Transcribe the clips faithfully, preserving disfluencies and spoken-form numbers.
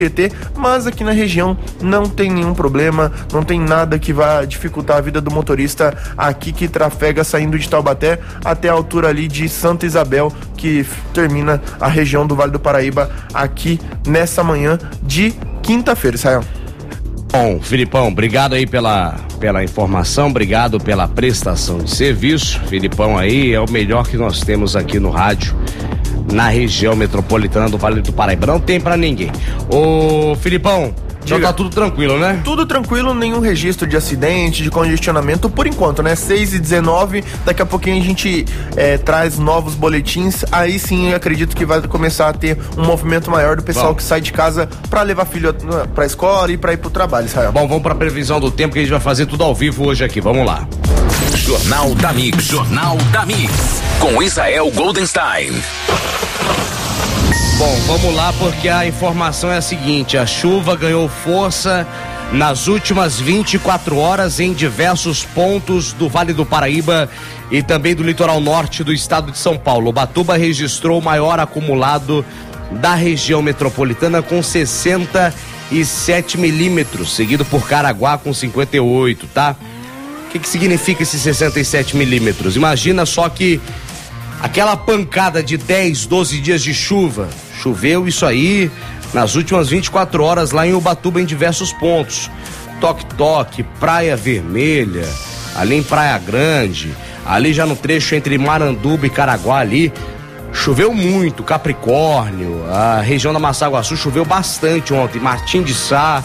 Tietê, mas aqui na região não tem nenhum problema, não tem nada que vá dificultar a vida do motorista aqui que trafega saindo de Taubaté até a altura ali de Santa Isabel, que termina a região do Vale do Paraíba aqui nessa manhã de quinta-feira, Israel. Bom, Filipão, obrigado aí pela, pela informação, obrigado pela prestação de serviço. Filipão aí é o melhor que nós temos aqui no rádio, na região metropolitana do Vale do Paraíba. Não tem pra ninguém. Ô, Filipão, já tá tudo tranquilo, né? Tudo tranquilo, nenhum registro de acidente, de congestionamento por enquanto, né? seis e dezenove, daqui a pouquinho a gente é, traz novos boletins, aí sim eu acredito que vai começar a ter um movimento maior do pessoal Bom. que sai de casa pra levar filho pra escola e pra ir pro trabalho, Israel. Bom, vamos pra previsão do tempo que a gente vai fazer tudo ao vivo hoje aqui, vamos lá. Jornal da Mix, Jornal da Mix, com Israel Goldenstein. Bom, vamos lá porque a informação é a seguinte: a chuva ganhou força nas últimas vinte e quatro horas em diversos pontos do Vale do Paraíba e também do litoral norte do estado de São Paulo. Ubatuba registrou o maior acumulado da região metropolitana com sessenta e sete milímetros, seguido por Caraguá com cinquenta e oito, tá? O que que significa esses sessenta e sete milímetros? Imagina só que aquela pancada de dez, doze dias de chuva, choveu isso aí nas últimas vinte e quatro horas lá em Ubatuba em diversos pontos. Toque-toque, Praia Vermelha, ali em Praia Grande, ali já no trecho entre Maranduba e Caraguá ali, choveu muito. Capricórnio, a região da Massaguaçu choveu bastante ontem. Martim de Sá,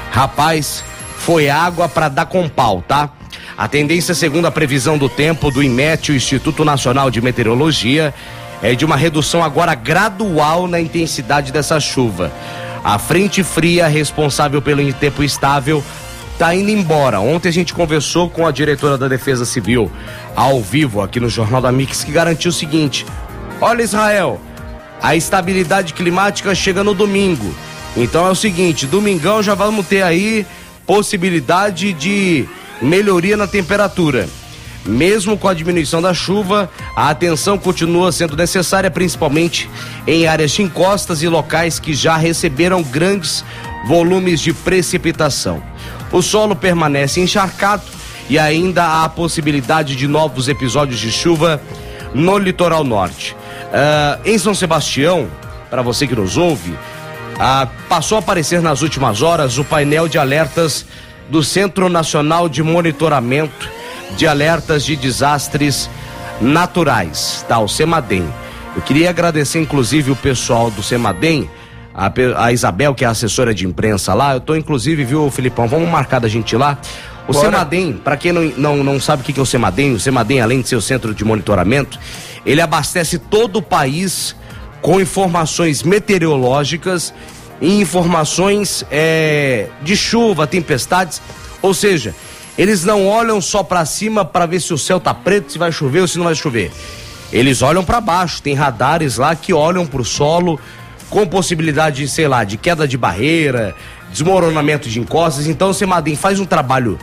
rapaz, foi água pra dar com pau, tá? A tendência, segundo a previsão do tempo do INMET, o Instituto Nacional de Meteorologia, é de uma redução agora gradual na intensidade dessa chuva. A frente fria responsável pelo tempo estável está indo embora. Ontem a gente conversou com a diretora da Defesa Civil ao vivo aqui no Jornal da Mix, que garantiu o seguinte: olha, Israel, a estabilidade climática chega no domingo. Então é o seguinte, domingão já vamos ter aí possibilidade de melhoria na temperatura. Mesmo com a diminuição da chuva, a atenção continua sendo necessária, principalmente em áreas de encostas e locais que já receberam grandes volumes de precipitação. O solo permanece encharcado e ainda há a possibilidade de novos episódios de chuva no litoral norte. Uh, em São Sebastião, para você que nos ouve, uh, passou a aparecer nas últimas horas o painel de alertas do Centro Nacional de Monitoramento de Alertas de Desastres Naturais, tá? O CEMADEM. Eu queria agradecer inclusive o pessoal do CEMADEM, a, a Isabel, que é a assessora de imprensa lá. Eu tô inclusive, viu, Filipão, vamos marcar da gente lá. O Bora. CEMADEM, para quem não, não, não sabe o que é o CEMADEM, o CEMADEM, além de ser o centro de monitoramento, ele abastece todo o país com informações meteorológicas e informações é, de chuva, tempestades, ou seja, eles não olham só para cima para ver se o céu tá preto, se vai chover ou se não vai chover. Eles olham para baixo, tem radares lá que olham pro solo com possibilidade, sei lá, de queda de barreira, desmoronamento de encostas. Então o CEMADEM faz um trabalho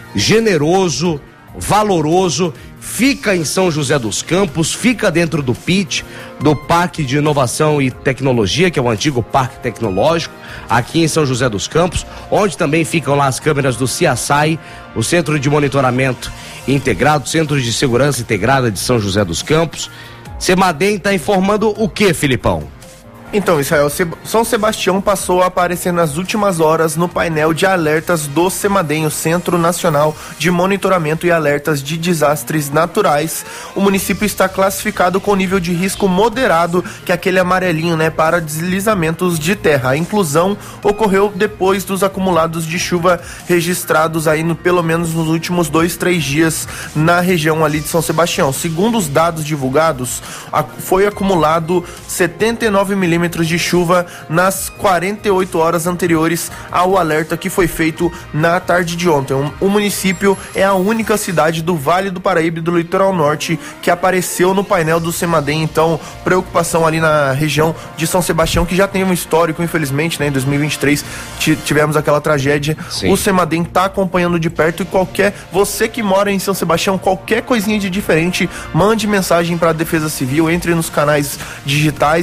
generoso, valoroso, fica em São José dos Campos, fica dentro do P I T, do Parque de Inovação e Tecnologia, que é o antigo Parque Tecnológico, aqui em São José dos Campos, onde também ficam lá as câmeras do CIASAI, o Centro de Monitoramento Integrado, Centro de Segurança Integrada de São José dos Campos. CEMADEM está informando o que, Filipão? Então, Israel, São Sebastião passou a aparecer nas últimas horas no painel de alertas do CEMADEM, o Centro Nacional de Monitoramento e Alertas de Desastres Naturais. O município está classificado com nível de risco moderado, que é aquele amarelinho, né, para deslizamentos de terra. A inclusão ocorreu depois dos acumulados de chuva registrados aí no, pelo menos nos últimos dois, três dias na região ali de São Sebastião. Segundo os dados divulgados, a, foi acumulado setenta e nove milímetros de chuva nas quarenta e oito horas anteriores ao alerta que foi feito na tarde de ontem. O município é a única cidade do Vale do Paraíba e do Litoral Norte que apareceu no painel do CEMADEM. Então, preocupação ali na região de São Sebastião, que já tem um histórico, infelizmente, né? Em dois mil e vinte e três tivemos aquela tragédia. Sim. O CEMADEM está acompanhando de perto, e qualquer, você que mora em São Sebastião, qualquer coisinha de diferente, mande mensagem para a Defesa Civil, entre nos canais digitais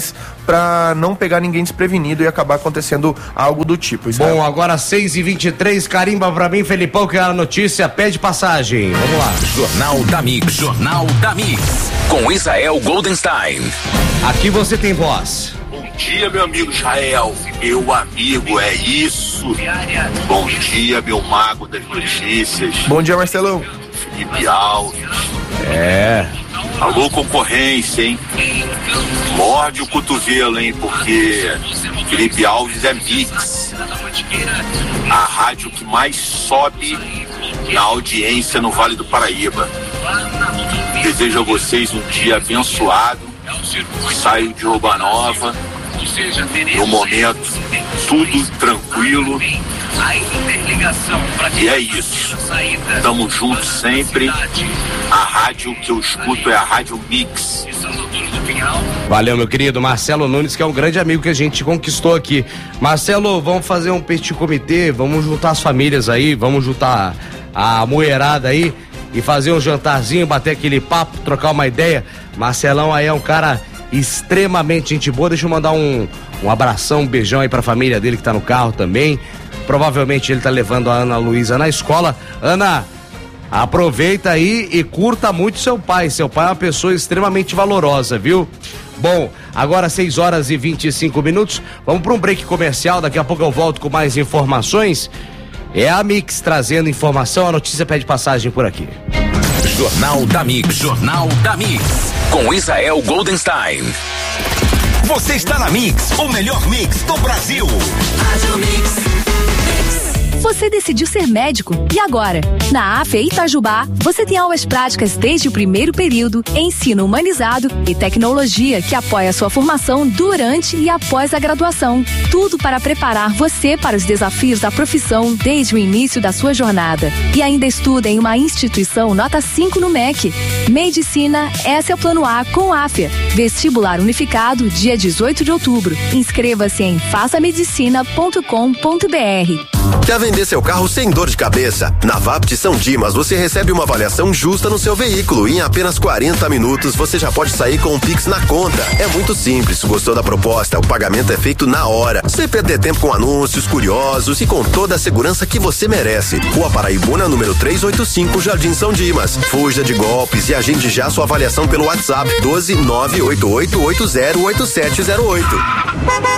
para não pegar ninguém desprevenido e acabar acontecendo algo do tipo. Bom, agora seis e vinte e três, carimba pra mim, Felipão, que é a notícia, pede passagem. Vamos lá. Jornal da Mix, Jornal da Mix, com Israel Goldenstein. Aqui você tem voz. Bom dia, meu amigo Israel, meu amigo, é isso. Bom dia, meu mago das notícias. Bom dia, Marcelão. Felipe Alves. É. Alô, concorrência, hein? Morde o cotovelo, hein? Porque Felipe Alves é Mix, a rádio que mais sobe na audiência no Vale do Paraíba. Desejo a vocês um dia abençoado. Saio de Urbanova, no momento tudo tranquilo. E é isso. Tamo juntos sempre. A rádio que eu escuto é a Rádio Mix. Valeu, meu querido Marcelo Nunes, que é um grande amigo que a gente conquistou aqui. Marcelo, vamos fazer um petit comitê, vamos juntar as famílias aí, vamos juntar a mulherada aí e fazer um jantarzinho, bater aquele papo, trocar uma ideia. Marcelão aí é um cara extremamente gente boa. Deixa eu mandar um, um abração, um beijão aí pra família dele que tá no carro também. Provavelmente ele tá levando a Ana Luísa na escola. Ana, aproveita aí e curta muito seu pai. Seu pai é uma pessoa extremamente valorosa, viu? Bom, agora seis horas e vinte e cinco minutos. Vamos para um break comercial. Daqui a pouco eu volto com mais informações. É a Mix trazendo informação. A notícia pede passagem por aqui. Jornal da Mix, Jornal da Mix, com Israel Goldenstein. Você está na Mix, o melhor mix do Brasil. Rádio Mix. Você decidiu ser médico e agora? Na A F E Itajubá, você tem aulas práticas desde o primeiro período, ensino humanizado e tecnologia que apoia a sua formação durante e após a graduação. Tudo para preparar você para os desafios da profissão desde o início da sua jornada. E ainda estuda em uma instituição nota cinco no M E C. Medicina, esse é o plano A com A F E A. Vestibular unificado, dia dezoito de outubro. Inscreva-se em faça medicina ponto com ponto br. Quer vender seu carro sem dor de cabeça? Na Vapt São Dimas você recebe uma avaliação justa no seu veículo e em apenas quarenta minutos você já pode sair com um Pix na conta. É muito simples. Gostou da proposta? O pagamento é feito na hora, sem perder tempo com anúncios curiosos e com toda a segurança que você merece. Rua Paraibuna, número trezentos e oitenta e cinco, Jardim São Dimas. Fuja de golpes e agende já sua avaliação pelo WhatsApp doze nove oito oito oito zero oito sete zero oito.